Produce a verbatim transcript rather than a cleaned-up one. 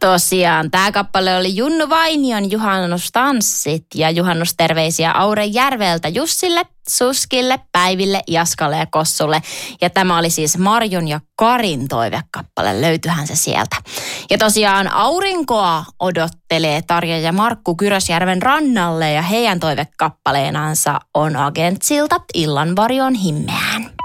Tosiaan, tämä kappale oli Junnu Vainion juhannustanssit ja juhannusterveisiä Auren Järveltä Jussille, Suskille, Päiville, Jaskalle ja Kossulle. Ja tämä oli siis Marjon ja Karin toivekappale, löytyyhän se sieltä. Ja tosiaan aurinkoa odottelee Tarja ja Markku Kyrösjärven rannalle ja heidän toivekappaleenansa on Agentsilta Illanvarjon himmeään.